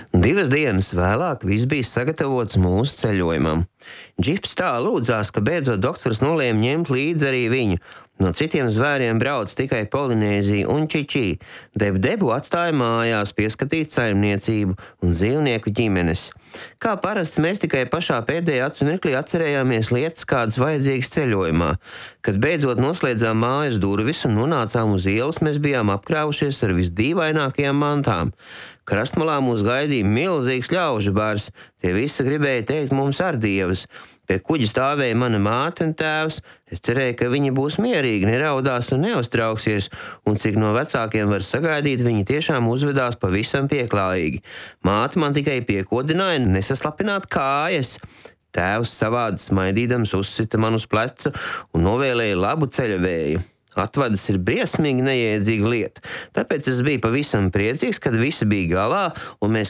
2 dienas vēlāk viss bija sagatavots mūsu ceļojumam. Džips tā lūdzās, ka beidzot doktors nolēma ņemt līdzi arī viņu. No citiem zvēriem brauc tikai Polinēzija un Čičī. Debu atstāja mājās pieskatīt saimniecību un dzīvnieku ģimenes. Kā parasts, mēs tikai pašā pēdējā acu mirklī atcerējāmies lietas, kādas vajadzīgas ceļojumā. Kad beidzot noslēdzām mājas durvis un nonācām uz ielas, mēs bijām apkrāvušies ar visdīvainākajām mantām. Krastmalā mūs gaidīja milzīgs ļaužu bars. Tie visi gribēja teikt mums ar dievas. Pie kuģa stāvēja mana māte un tēvs. Es cerēju, ka viņi būs mierīgi, neraudās un neuztrauksies, un cik no vecākiem var sagaidīt, viņi tiešām uzvedās pavisam pieklājīgi. Māte man tikai piekodināja nesaslapināt kājas. Tēvs savādi smaidīdams uzsita man uz pleca un novēlēja labu ceļavēju. Atvadas ir briesmīgi neiedzīga lieta, tāpēc es biju pavisam priecīgs, kad visi bija galā un mēs